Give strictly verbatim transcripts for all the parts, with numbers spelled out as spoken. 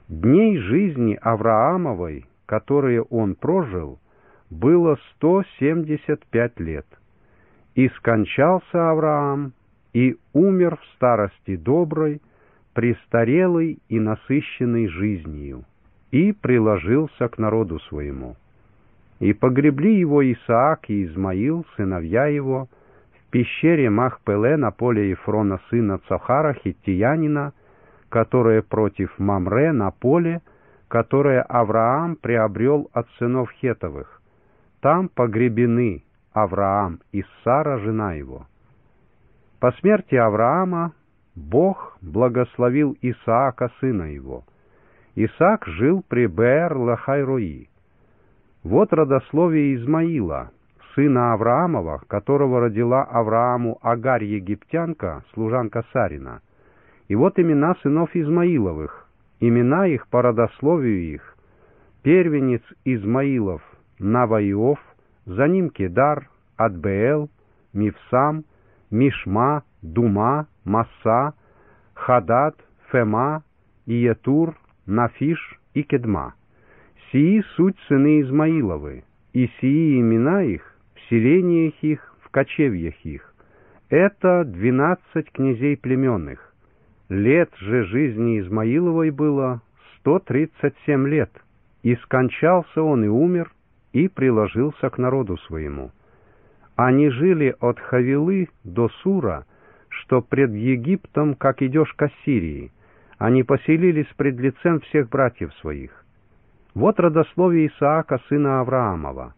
Дней жизни Авраамовой, которые он прожил, было сто семьдесят пять лет. И скончался Авраам, и умер в старости доброй, престарелый и насыщенный жизнью, и приложился к народу своему. И погребли его Исаак и Измаил, сыновья его, в пещере Махпеле на поле Ефрона сына Цохара, хиттиянина, которое против Мамре на поле, которое Авраам приобрел от сынов Хетовых. Там погребены Авраам и Сара, жена его. По смерти Авраама Бог благословил Исаака, сына его. Исаак жил при Беэр-Лахай-Рои. Вот родословие Измаила, сына Авраамова, которого родила Аврааму Агарь египтянка, служанка Сарина. И вот имена сынов Измаиловых, имена их по родословию их. Первенец Измаилов Наваиов, за ним Кедар, Адбеэл, Мивсам, Мишма, Дума, Масса, Хадад, Фема, Иетур, Нафиш и Кедма. Сии суть сыны Измаиловы, и сии имена их, в селениях их, в кочевьях их. Это двенадцать князей племенных. Лет же жизни Измаиловой было сто тридцать семь лет, и скончался он и умер, и приложился к народу своему. Они жили от Хавилы до Сура, что пред Египтом, как идешь к Ассирии. Они поселились пред лицем всех братьев своих. Вот родословие Исаака, сына Авраамова.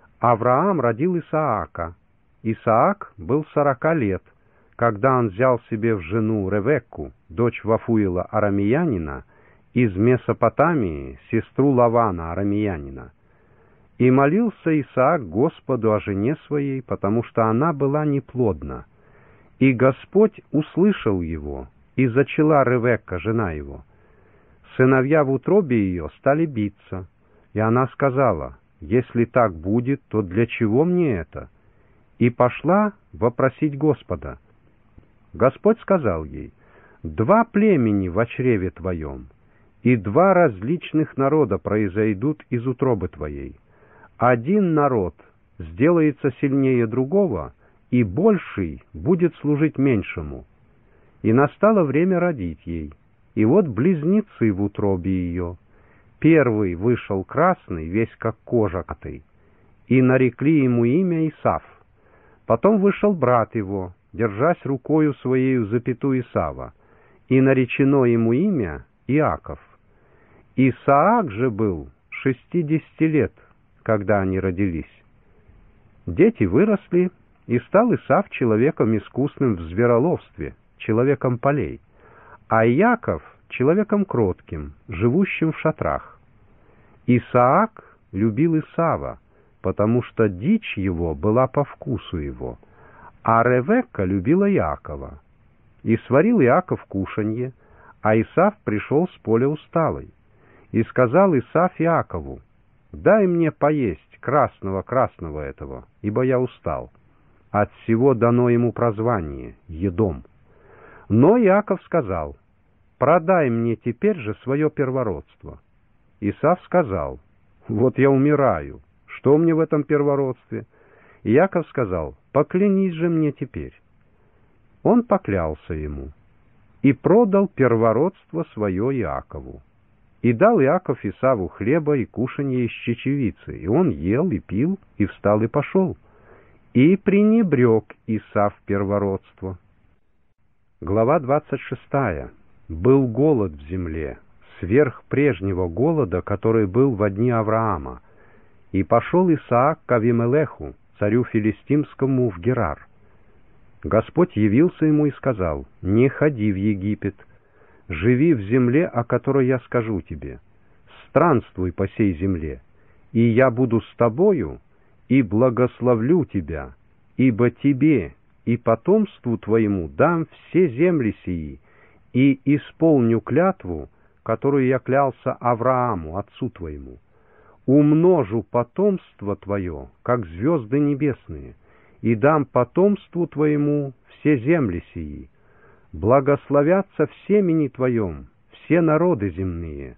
Авраам родил Исаака. Исаак был сорока лет, когда он взял себе в жену Ревекку, дочь Вафуила арамеянина, из Месопотамии, сестру Лавана арамеянина. И молился Исаак Господу о жене своей, потому что она была неплодна. И Господь услышал его, и зачала Ревекка, жена его. Сыновья в утробе ее стали биться, и она сказала: «Если так будет, то для чего мне это?» И пошла вопросить Господа. Господь сказал ей: «Два племени во чреве твоем, и два различных народа произойдут из утробы твоей. Один народ сделается сильнее другого, и больший будет служить меньшему». И настало время родить ей. И вот близнецы в утробе ее. Первый вышел красный, весь как кожа коты, и нарекли ему имя Исав. Потом вышел брат его, держась рукою своею за пяту Исава, и наречено ему имя Иаков. Исаак же был шестидесяти лет, когда они родились. Дети выросли, и стал Исав человеком искусным в звероловстве, человеком полей, а Иаков — человеком кротким, живущим в шатрах. Исаак любил Исава, потому что дичь его была по вкусу его, а Ревекка любила Иакова. И сварил Иаков кушанье, а Исав пришел с поля усталый. И сказал Исав Иакову: «Дай мне поесть красного-красного этого, ибо я устал». От всего дано ему прозвание Едом. Но Иаков сказал: «Продай мне теперь же свое первородство». Исав сказал: «Вот я умираю, что мне в этом первородстве?» Иаков сказал: «Поклянись же мне теперь». Он поклялся ему и продал первородство свое Иакову. И дал Иаков Исаву хлеба и кушанье из чечевицы, и он ел и пил, и встал и пошел. И пренебрег Исав первородство. Глава двадцать шестая. Был голод в земле, сверх прежнего голода, который был во дни Авраама. И пошел Исаак к Авимелеху, царю филистимскому, в Герар. Господь явился ему и сказал: «Не ходи в Египет, живи в земле, о которой я скажу тебе. Странствуй по сей земле, и я буду с тобою, и благословлю тебя, ибо тебе и потомству твоему дам все земли сии, и исполню клятву, которую я клялся Аврааму, отцу твоему. Умножу потомство твое, как звезды небесные, и дам потомству твоему все земли сии. Благословятся в семени твоем все народы земные,